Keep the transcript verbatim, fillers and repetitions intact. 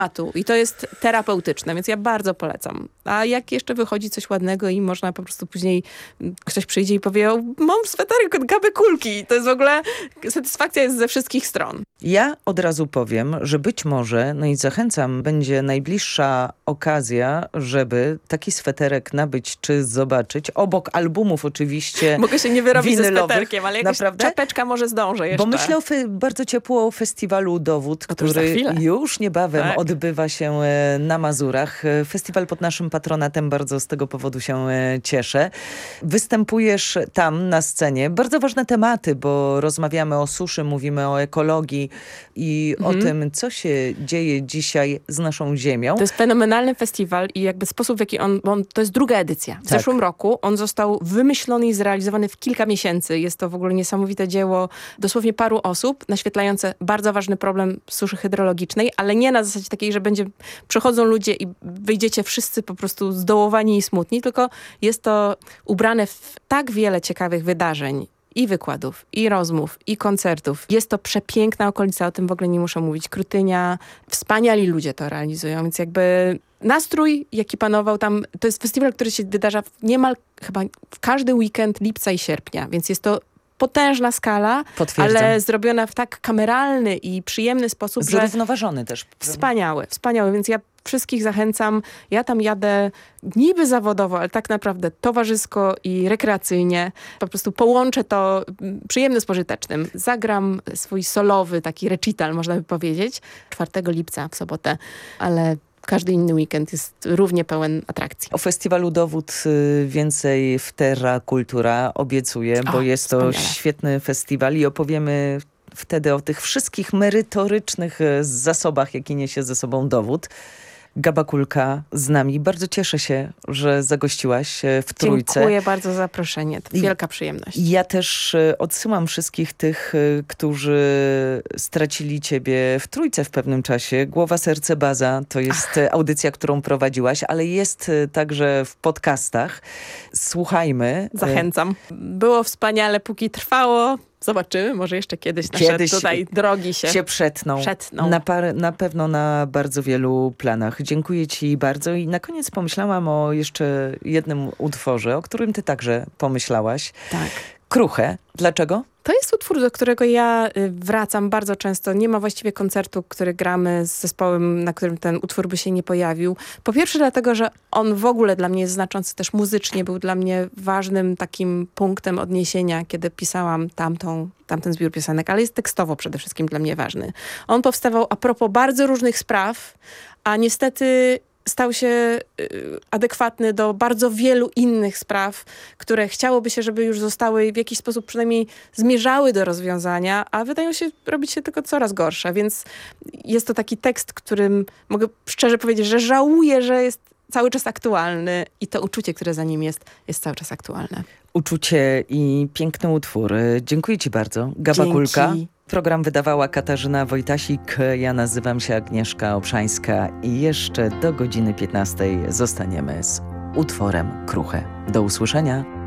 tematu i to jest terapeutyczne, więc ja bardzo polecam. A jak jeszcze wychodzi coś ładnego i można po prostu później ktoś przyjdzie i powie, o, mam sweterek od Gaby Kulki. To jest w ogóle, satysfakcja jest ze wszystkich stron. Ja od razu powiem, że być może, no i zachęcam, będzie najbliższa okazja, żeby taki sweterek nabyć czy zobaczyć, obok albumów oczywiście. Mogę się nie wyrobić winylowych. ze sweterkiem, ale jakaś Naprawdę? czapeczka może zdążę jeszcze. Bo myślę o fe- bardzo ciepło o festiwalu Dowód, No to już za który chwilę. już niebawem Tak. odbywa się e, na Mazurach. E, Festiwal pod naszym patronatem, bardzo z tego powodu się e, cieszę. Występujesz tam na scenie. Bardzo ważne tematy, bo rozmawiamy o suszy, mówimy o ekologii i Mhm. o tym, co się dzieje dzisiaj z naszą ziemią. To jest fenomenalny festiwal i jakby sposób, w jaki on, bo on, to jest druga edycja. W Tak. zeszłym roku on został wymyślony i zrealizowany w kilka miesięcy. Jest to w ogóle niesamowite dzieło dosłownie paru osób, naświetlające bardzo ważny problem suszy hydrologicznej, ale nie na zasadzie takiej, że będzie, przychodzą ludzie i wyjdziecie wszyscy po prostu zdołowani i smutni, tylko jest to ubrane w tak wiele ciekawych wydarzeń, i wykładów, i rozmów, i koncertów. Jest to przepiękna okolica, o tym w ogóle nie muszę mówić. Krutynia, wspaniali ludzie to realizują, więc jakby nastrój, jaki panował tam, to jest festiwal, który się wydarza w niemal chyba w każdy weekend lipca i sierpnia, więc jest to potężna skala, Potwierdzam. ale zrobiona w tak kameralny i przyjemny sposób, że Zrównoważony też. wspaniały, wspaniały, więc ja wszystkich zachęcam. Ja tam jadę niby zawodowo, ale tak naprawdę towarzysko i rekreacyjnie. Po prostu połączę to przyjemne z pożytecznym. Zagram swój solowy taki recital, można by powiedzieć, czwartego lipca w sobotę, ale każdy inny weekend jest równie pełen atrakcji. O festiwalu Dowód y, więcej w Terra Kultura obiecuję, bo O, jest to wspaniale. świetny festiwal i opowiemy wtedy o tych wszystkich merytorycznych y, zasobach, jakie niesie ze sobą Dowód. Gaba Kulka z nami. Bardzo cieszę się, że zagościłaś y, w Trójce. Dziękuję bardzo za zaproszenie. To I- wielka przyjemność. Ja też y, odsyłam wszystkich tych, y, którzy stracili ciebie w Trójce w pewnym czasie. Głowa, serce, baza to jest y, audycja, którą prowadziłaś, ale jest y, także w podcastach. Słuchajmy. y, Zachęcam. Było wspaniale, póki trwało. Zobaczymy, może jeszcze kiedyś nasze Kiedyś tutaj drogi się, się przetną. przetną. Na, par, na pewno na bardzo wielu planach. Dziękuję ci bardzo i na koniec pomyślałam o jeszcze jednym utworze, o którym ty także pomyślałaś. Tak. Kruche. Dlaczego? To jest utwór, do którego ja y, wracam bardzo często. Nie ma właściwie koncertu, który gramy z zespołem, na którym ten utwór by się nie pojawił. Po pierwsze dlatego, że on w ogóle dla mnie jest znaczący też muzycznie. Był dla mnie ważnym takim punktem odniesienia, kiedy pisałam tamtą, tamten zbiór piosenek, ale jest tekstowo przede wszystkim dla mnie ważny. On powstawał a propos bardzo różnych spraw, a niestety stał się y, adekwatny do bardzo wielu innych spraw, które chciałoby się, żeby już zostały w jakiś sposób przynajmniej zmierzały do rozwiązania, a wydają się robić się tylko coraz gorsze. Więc jest to taki tekst, którym mogę szczerze powiedzieć, że żałuję, że jest cały czas aktualny i to uczucie, które za nim jest, jest cały czas aktualne. Uczucie i piękny utwór. Dziękuję ci bardzo. Gaba Dzięki. Kulka. Program wydawała Katarzyna Wojtasik. Ja nazywam się Agnieszka Obszańska i jeszcze do godziny piętnastej zostaniemy z utworem Kruche. Do usłyszenia.